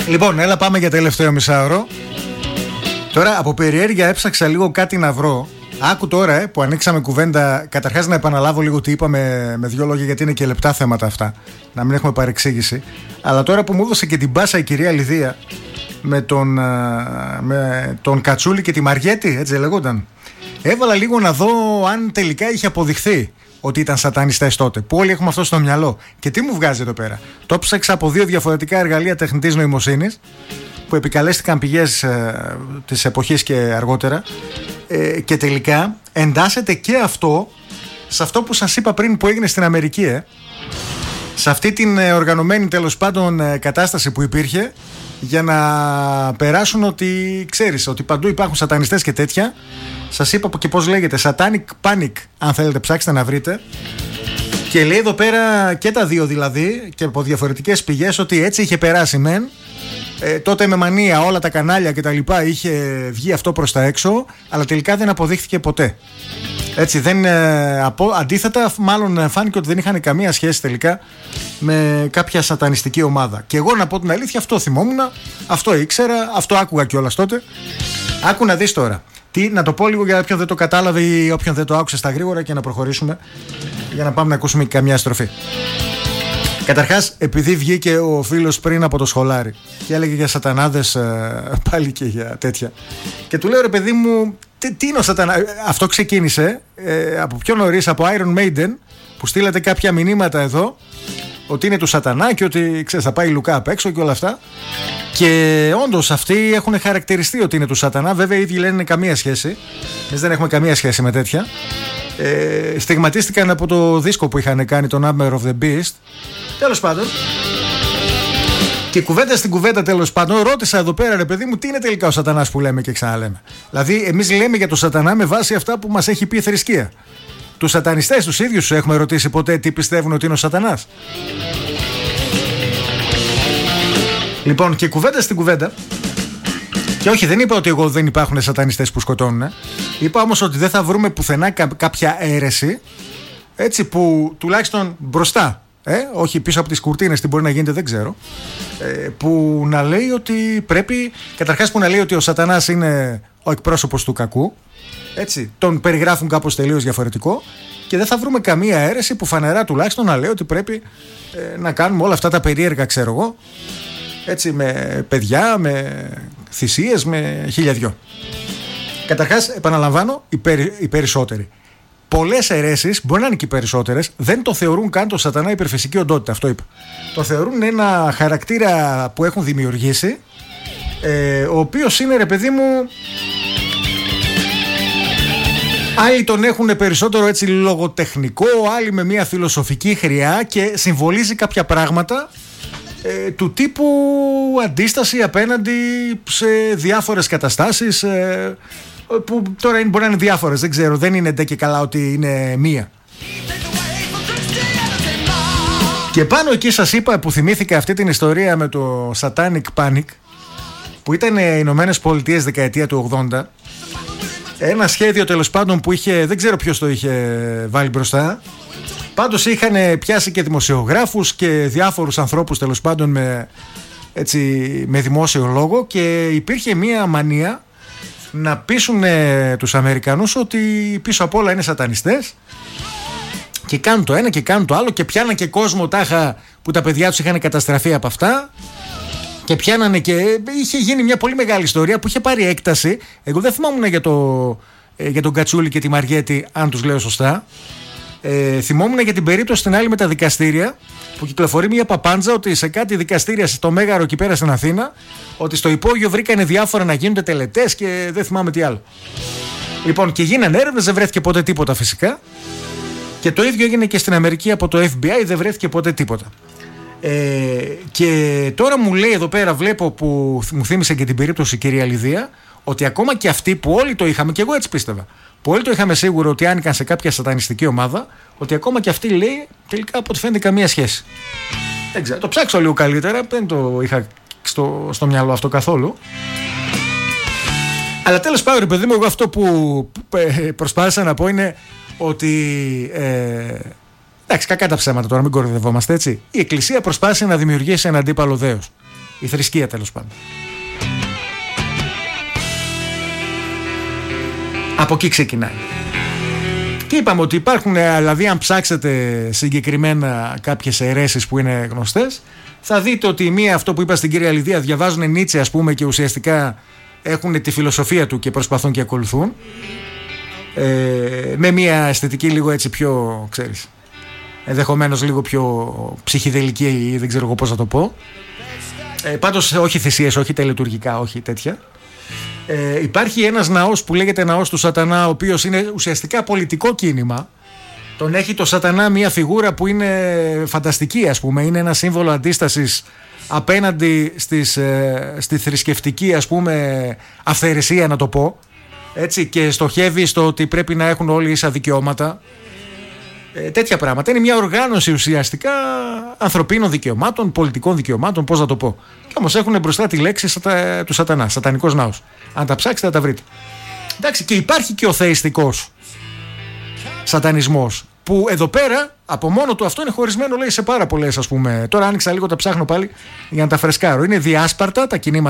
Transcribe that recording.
Λοιπόν, έλα πάμε για τελευταίο μισάωρο. Τώρα από περιέργεια έψαξα λίγο κάτι να βρω. Άκου τώρα που ανοίξαμε κουβέντα. Καταρχάς να επαναλάβω λίγο τι είπαμε με δύο λόγια, γιατί είναι και λεπτά θέματα αυτά, να μην έχουμε παρεξήγηση. Αλλά τώρα που μου έδωσε και την πάσα η κυρία Λιδία με τον Κατσούλη και τη Μαριέτη, έτσι λεγόταν, έβαλα λίγο να δω αν τελικά είχε αποδειχθεί ότι ήταν σατανιστές τότε, που όλοι έχουμε αυτό στο μυαλό. Και τι μου βγάζει εδώ πέρα? Το ψάξα από δύο διαφορετικά εργαλεία τεχνητής νοημοσύνης που επικαλέστηκαν πηγές της εποχής και αργότερα, και τελικά εντάσσεται και αυτό σε αυτό που σας είπα πριν που έγινε στην Αμερική, σε αυτή την οργανωμένη τέλος πάντων κατάσταση που υπήρχε για να περάσουν ότι ξέρεις ότι παντού υπάρχουν σατανιστές και τέτοια. Σας είπα και πώς λέγεται, Satanic Panic, αν θέλετε ψάξετε να βρείτε. Και λέει εδώ πέρα και τα δύο δηλαδή και από διαφορετικές πηγές ότι έτσι είχε περάσει μεν. Τότε με μανία όλα τα κανάλια και τα λοιπά είχε βγει αυτό προς τα έξω, αλλά τελικά δεν αποδείχθηκε ποτέ. Έτσι, αντίθετα μάλλον φάνηκε ότι δεν είχαν καμία σχέση τελικά με κάποια σατανιστική ομάδα. Και εγώ να πω την αλήθεια, αυτό θυμόμουν, αυτό ήξερα, αυτό άκουγα κιόλας τότε. Άκου να δεις τώρα. Να το πω λίγο για όποιον δεν το κατάλαβε ή όποιον δεν το άκουσε στα γρήγορα και να προχωρήσουμε για να πάμε να ακούσουμε και καμιά στροφή. Καταρχάς, επειδή βγήκε ο φίλος πριν από το σχολάρι και έλεγε για σατανάδες πάλι και για τέτοια, και του λέω ρε παιδί μου, τι είναι ο σατανά? Αυτό ξεκίνησε από πιο νωρίς, από Iron Maiden, που στείλατε κάποια μηνύματα εδώ ότι είναι του σατανά και ότι ξέρεις θα πάει Λουκά απ' έξω και όλα αυτά. Και όντως αυτοί έχουν χαρακτηριστεί ότι είναι του σατανά. Βέβαια οι ίδιοι λένε καμία σχέση. Εμείς δεν έχουμε καμία σχέση με τέτοια. Στιγματίστηκαν από το δίσκο που είχαν κάνει, τον Hammer of the Beast. Τέλος πάντων. Και κουβέντα στην κουβέντα, τέλος πάντων, ρώτησα εδώ πέρα ρε παιδί μου, τι είναι τελικά ο σατανάς που λέμε και ξαναλέμε? Δηλαδή εμείς λέμε για το σατανά με βάση αυτά που μας έχει πει η θρησκεία. Τους σατανιστές τους ίδιους έχουμε ρωτήσει ποτέ τι πιστεύουν ότι είναι ο σατανάς? Λοιπόν, και κουβέντα στην κουβέντα. Και όχι, δεν είπα ότι εγώ δεν υπάρχουν σατανιστές που σκοτώνουν. Είπα όμως ότι δεν θα βρούμε πουθενά κάποια αίρεση, έτσι, που τουλάχιστον μπροστά, όχι πίσω από τις κουρτίνες, τι μπορεί να γίνεται δεν ξέρω, που να λέει ότι πρέπει, καταρχάς που να λέει ότι ο σατανάς είναι ο εκπρόσωπος του κακού, έτσι, τον περιγράφουν κάπως τελείως διαφορετικό, και δεν θα βρούμε καμία αίρεση που φανερά τουλάχιστον να λέει ότι πρέπει να κάνουμε όλα αυτά τα περίεργα, ξέρω εγώ, έτσι, με παιδιά, με θυσίες, με χιλιαδιό. Καταρχάς, επαναλαμβάνω, οι περισσότεροι. Πολλές αιρέσεις, μπορεί να είναι και οι περισσότερες, δεν το θεωρούν καν το σατανά υπερφυσική οντότητα, αυτό είπα. Το θεωρούν ένα χαρακτήρα που έχουν δημιουργήσει, ο οποίος είναι ρε παιδί μου, άλλοι τον έχουν περισσότερο έτσι λογοτεχνικό, άλλοι με μια φιλοσοφική χρειά, και συμβολίζει κάποια πράγματα του τύπου αντίσταση απέναντι σε διάφορες καταστάσεις, που τώρα μπορεί να είναι διάφορες, δεν ξέρω, δεν είναι ντε και καλά ότι είναι μία. Και πάνω εκεί σας είπα που θυμήθηκα αυτή την ιστορία με το Satanic Panic, που ήταν οι Ηνωμένες Πολιτείες δεκαετία του 80. Ένα σχέδιο τέλος πάντων που είχε, δεν ξέρω ποιος το είχε βάλει μπροστά. Πάντως είχαν πιάσει και δημοσιογράφους και διάφορους ανθρώπους τέλος πάντων με δημόσιο λόγο, και υπήρχε μία μανία να πείσουν τους Αμερικανούς ότι πίσω απ' όλα είναι σατανιστές, και κάνουν το ένα και κάνουν το άλλο, και πιάναν και κόσμο τάχα που τα παιδιά τους είχαν καταστραφεί από αυτά, και πιάνανε, και είχε γίνει μια πολύ μεγάλη ιστορία που είχε πάρει έκταση. Εγώ δεν θυμάμαι για τον Κατσούλη και τη Μαριέτη, αν τους λέω σωστά. Θυμόμουν για την περίπτωση την άλλη με τα δικαστήρια, που κυκλοφορεί μια παπάντζα ότι σε κάτι δικαστήρια στο Μέγαρο εκεί πέρα στην Αθήνα, ότι στο υπόγειο βρήκανε διάφορα να γίνονται τελετές και δεν θυμάμαι τι άλλο. Λοιπόν, και γίνανε έρευνες, δεν βρέθηκε ποτέ τίποτα φυσικά, και το ίδιο έγινε και στην Αμερική από το FBI, δεν βρέθηκε ποτέ τίποτα. Και τώρα μου λέει εδώ πέρα, βλέπω που μου θύμισε και την περίπτωση η κυρία Λιδία, ότι ακόμα και αυτοί που όλοι το είχαμε, και εγώ έτσι πίστευα, που όλοι το είχαμε σίγουρο ότι άνοικαν σε κάποια σατανιστική ομάδα, ότι ακόμα και αυτοί, λέει, τελικά από ό,τι φαίνεται καμία σχέση. Δεν ξέρω, το ψάξω λίγο καλύτερα, δεν το είχα στο μυαλό αυτό καθόλου. Αλλά τέλος πάντων, ρε παιδί μου, εγώ αυτό που προσπάθησα να πω είναι ότι εντάξει, κακά τα ψέματα τώρα, μην κοροϊδευόμαστε, έτσι. Η Εκκλησία προσπάθησε να δημιουργήσει ένα αντίπαλο δέος. Η θρησκεία τέλος πάντων. Από εκεί ξεκινάει. Και είπαμε ότι υπάρχουν, δηλαδή αν ψάξετε συγκεκριμένα κάποιες αιρέσεις που είναι γνωστές, θα δείτε ότι η μία, αυτό που είπα στην κυρία Λιδία, διαβάζουν Νίτσε ας πούμε και ουσιαστικά έχουν τη φιλοσοφία του και προσπαθούν και ακολουθούν, με μια αισθητική λίγο έτσι πιο, ξέρεις, ενδεχομένως λίγο πιο ψυχιδελική ή δεν ξέρω εγώ πώς θα το πω. Πάντως όχι θυσίες, όχι τελετουργικά, όχι τέτοια. Υπάρχει ένας ναός που λέγεται ναός του Σατανά, ο οποίος είναι ουσιαστικά πολιτικό κίνημα. Τον έχει το Σατανά μια φιγούρα που είναι φανταστική, ας πούμε. Είναι ένα σύμβολο αντίστασης απέναντι στη θρησκευτική, ας πούμε, αυθαιρεσία, να το πω έτσι, και στοχεύει στο ότι πρέπει να έχουν όλοι ίσα δικαιώματα, τέτοια πράγματα. Είναι μια οργάνωση ουσιαστικά ανθρωπίνων δικαιωμάτων, πολιτικών δικαιωμάτων, πώς να το πω. Και όμως έχουν μπροστά τη λέξη του Σατανά, σατανικός ναός. Αν τα ψάξετε θα τα βρείτε. Εντάξει, και υπάρχει και ο θεϊστικός σατανισμός, που εδώ πέρα από μόνο του αυτό είναι χωρισμένο, λέει, σε πάρα πολλές, ας πούμε. Τώρα άνοιξα λίγο, τα ψάχνω πάλι για να τα φρεσκάρω. Είναι διάσπαρτα τα κινήματα